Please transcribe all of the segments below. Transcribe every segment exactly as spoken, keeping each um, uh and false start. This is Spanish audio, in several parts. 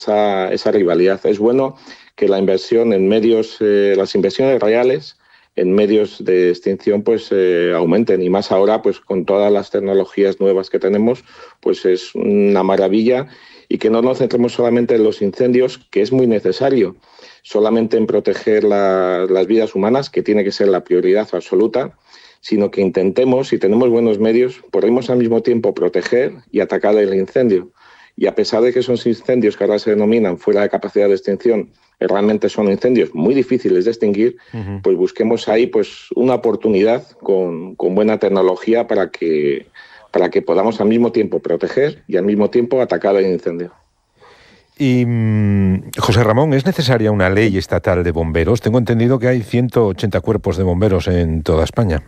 esa, esa rivalidad. Es bueno que la inversión en medios, eh, las inversiones reales en medios de extinción pues eh, aumenten, y más ahora pues con todas las tecnologías nuevas que tenemos, pues es una maravilla, y que no nos centremos solamente en los incendios, que es muy necesario, solamente en proteger la, las vidas humanas, que tiene que ser la prioridad absoluta, sino que intentemos, si tenemos buenos medios, podemos al mismo tiempo proteger y atacar el incendio. Y a pesar de que esos incendios que ahora se denominan fuera de capacidad de extinción, realmente son incendios muy difíciles de extinguir, uh-huh. pues busquemos ahí pues una oportunidad con, con buena tecnología para que, para que podamos al mismo tiempo proteger y al mismo tiempo atacar el incendio. Y, José Ramón, ¿es necesaria una ley estatal de bomberos? Tengo entendido que hay ciento ochenta cuerpos de bomberos en toda España.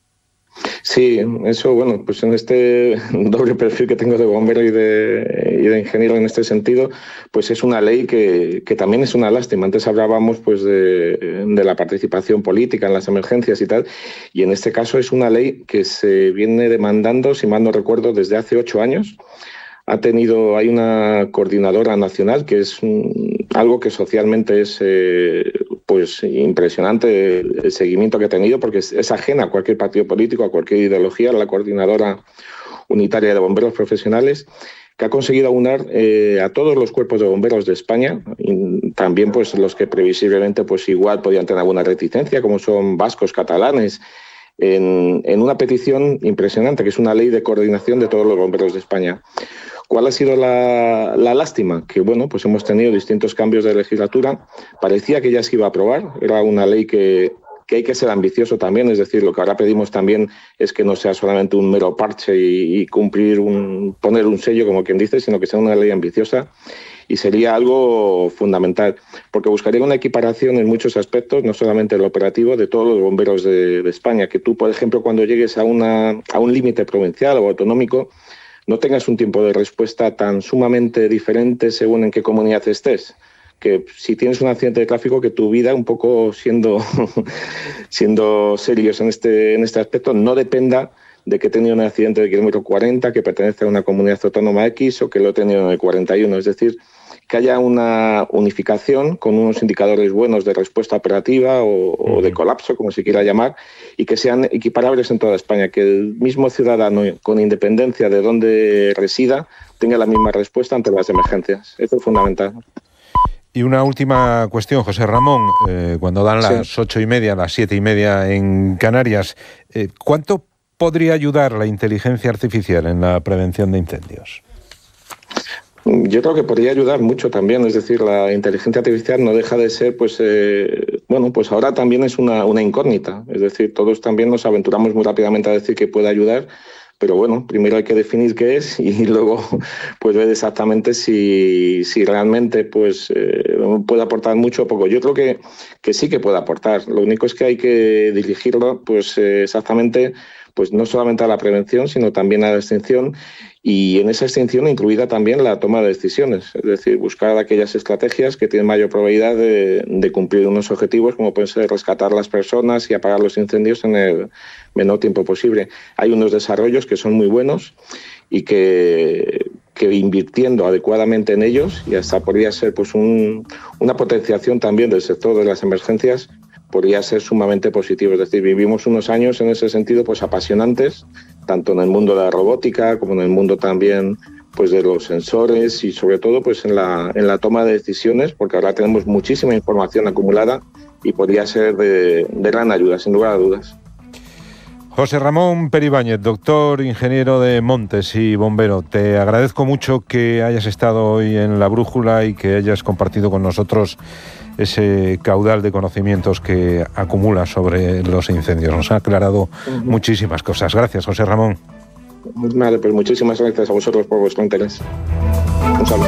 Sí, eso, bueno, pues en este doble perfil que tengo de bombero y de, y de ingeniero en este sentido, pues es una ley que, que también es una lástima. Antes hablábamos pues de, de la participación política en las emergencias y tal, y en este caso es una ley que se viene demandando, si mal no recuerdo, desde hace ocho años. Ha tenido, hay una coordinadora nacional que es un, algo que socialmente es eh, pues impresionante el seguimiento que ha tenido, porque es, es ajena a cualquier partido político, a cualquier ideología, la coordinadora unitaria de bomberos profesionales, que ha conseguido aunar eh, a todos los cuerpos de bomberos de España, y también pues los que previsiblemente pues igual podían tener alguna reticencia, como son vascos, catalanes, en, en una petición impresionante, que es una ley de coordinación de todos los bomberos de España. ¿Cuál ha sido la, la lástima? Que bueno, pues hemos tenido distintos cambios de legislatura. Parecía que ya se iba a aprobar. Era una ley que, que hay que ser ambicioso también. Es decir, lo que ahora pedimos también es que no sea solamente un mero parche y, y cumplir un, poner un sello, como quien dice, sino que sea una ley ambiciosa. Y sería algo fundamental, porque buscaría una equiparación en muchos aspectos, no solamente el operativo, de todos los bomberos de, de España. Que tú, por ejemplo, cuando llegues a, una, a un límite provincial o autonómico, no tengas un tiempo de respuesta tan sumamente diferente según en qué comunidad estés. Que si tienes un accidente de tráfico, que tu vida, un poco siendo, siendo serios en este, en este aspecto, no dependa de que he tenido un accidente de kilómetro cuarenta, que pertenece a una comunidad autónoma X, o que lo he tenido en el cuarenta y uno. Es decir, que haya una unificación con unos indicadores buenos de respuesta operativa o, o de colapso, como se quiera llamar, y que sean equiparables en toda España, que el mismo ciudadano, con independencia de dónde resida, tenga la misma respuesta ante las emergencias. Eso es fundamental. Y una última cuestión, José Ramón, eh, cuando dan las sí. ocho y media, las siete y media en Canarias, eh, ¿cuánto podría ayudar la inteligencia artificial en la prevención de incendios? Yo creo que podría ayudar mucho también, es decir, la inteligencia artificial no deja de ser, pues, eh, bueno, pues ahora también es una, una incógnita, es decir, todos también nos aventuramos muy rápidamente a decir que puede ayudar, pero bueno, primero hay que definir qué es y luego pues ver exactamente si, si realmente pues eh, puede aportar mucho o poco. Yo creo que, que sí que puede aportar, lo único es que hay que dirigirlo pues eh, exactamente, pues no solamente a la prevención, sino también a la extinción, y en esa extinción incluida también la toma de decisiones, es decir, buscar aquellas estrategias que tienen mayor probabilidad de, de cumplir unos objetivos, como pueden ser rescatar las personas y apagar los incendios en el menor tiempo posible. Hay unos desarrollos que son muy buenos y que, que invirtiendo adecuadamente en ellos, y hasta podría ser pues un, una potenciación también del sector de las emergencias, podría ser sumamente positivo. Es decir, vivimos unos años en ese sentido pues apasionantes, tanto en el mundo de la robótica como en el mundo también pues de los sensores, y sobre todo pues en la, en la toma de decisiones, porque ahora tenemos muchísima información acumulada y podría ser de, de gran ayuda, sin lugar a dudas. José Ramón Peribáñez, doctor, ingeniero de montes y bombero, te agradezco mucho que hayas estado hoy en La Brújula y que hayas compartido con nosotros ese caudal de conocimientos que acumula sobre los incendios. Nos ha aclarado uh-huh. muchísimas cosas. Gracias, José Ramón. Vale, pues muchísimas gracias a vosotros por vuestro interés. Un saludo.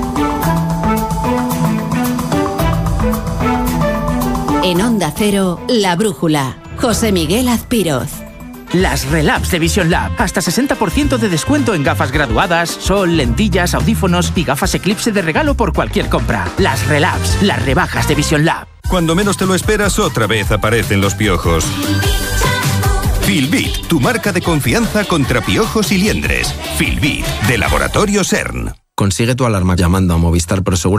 En Onda Cero, La Brújula. José Miguel Azpiroz. Las Relabs de Vision Lab. Hasta sesenta por ciento de descuento en gafas graduadas, sol, lentillas, audífonos y gafas Eclipse de regalo por cualquier compra. Las Relabs, las rebajas de Vision Lab. Cuando menos te lo esperas, otra vez aparecen los piojos. Filbit, tu marca de confianza contra piojos y liendres. Filbit, de Laboratorio CERN. Consigue tu alarma llamando a Movistar Prosegur